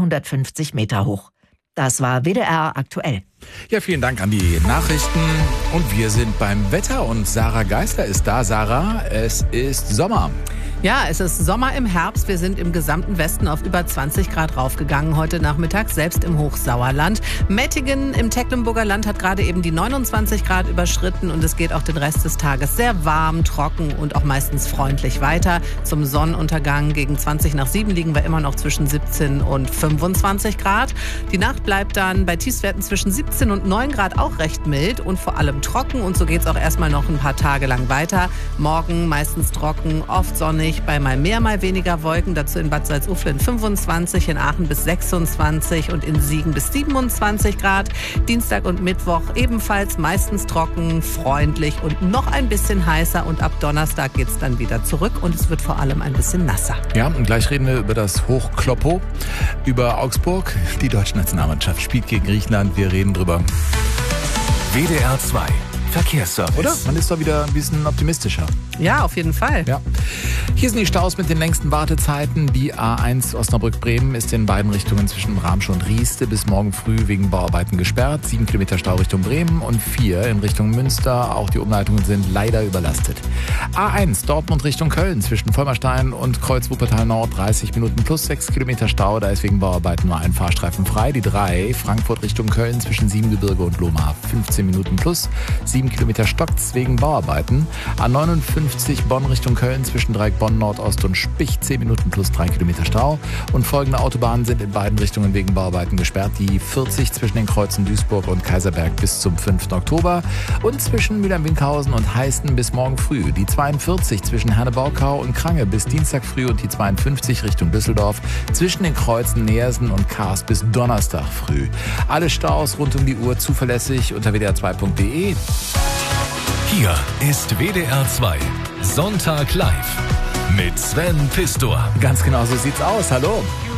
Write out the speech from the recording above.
250 Meter hoch. Das war WDR aktuell. Ja, vielen Dank an die Nachrichten. Und wir sind beim Wetter und Sarah Geisler ist da. Sarah, es ist Sommer. Ja, es ist Sommer im Herbst. Wir sind im gesamten Westen auf über 20 Grad raufgegangen heute Nachmittag, selbst im Hochsauerland. Mettingen im Tecklenburger Land hat gerade eben die 29 Grad überschritten und es geht auch den Rest des Tages sehr warm, trocken und auch meistens freundlich weiter. Zum Sonnenuntergang gegen 20 nach 7 liegen wir immer noch zwischen 17 und 25 Grad. Die Nacht bleibt dann bei Tiefstwerten zwischen 17 und 9 Grad auch recht mild und vor allem trocken und so geht es auch erstmal noch ein paar Tage lang weiter. Morgen meistens trocken, oft sonnig. Bei mal mehr, mal weniger Wolken. Dazu in Bad Salzuflen 25, in Aachen bis 26 und in Siegen bis 27 Grad. Dienstag und Mittwoch ebenfalls meistens trocken, freundlich und noch ein bisschen heißer. Und ab Donnerstag geht es dann wieder zurück und es wird vor allem ein bisschen nasser. Ja, und gleich reden wir über das Hochkloppo, über Augsburg. Die deutsche Nationalmannschaft spielt gegen Griechenland. Wir reden drüber. WDR 2 Verkehrsservice. Oder? Man ist doch wieder ein bisschen optimistischer. Ja, auf jeden Fall. Ja. Hier sind die Staus mit den längsten Wartezeiten. Die A1 Osnabrück-Bremen ist in beiden Richtungen zwischen Bramsche und Rieste bis morgen früh wegen Bauarbeiten gesperrt. 7 Kilometer Stau Richtung Bremen und 4 in Richtung Münster. Auch die Umleitungen sind leider überlastet. A1 Dortmund Richtung Köln zwischen Vollmerstein und Kreuz Wuppertal Nord 30 Minuten plus 6 Kilometer Stau. Da ist wegen Bauarbeiten nur ein Fahrstreifen frei. Die 3 Frankfurt Richtung Köln zwischen Siebengebirge und Lohmar 15 Minuten plus 7 Kilometer stockt's wegen Bauarbeiten. A59 Bonn Richtung Köln zwischen Dreieckbonn Nordost und Spich 10 Minuten plus 3 Kilometer Stau. Und folgende Autobahnen sind in beiden Richtungen wegen Bauarbeiten gesperrt. Die 40 zwischen den Kreuzen Duisburg und Kaiserberg bis zum 5. Oktober. Und zwischen Mülheim-Winkhausen und Heisten bis morgen früh. Die 42 zwischen Herne-Borkau und Krange bis Dienstag früh und die 52 Richtung Düsseldorf zwischen den Kreuzen Neersen und Kars bis Donnerstag früh. Alle Staus rund um die Uhr zuverlässig unter wdr2.de. Hier ist WDR 2 Sonntag live mit Sven Pistor. Ganz genau so sieht's aus. Hallo.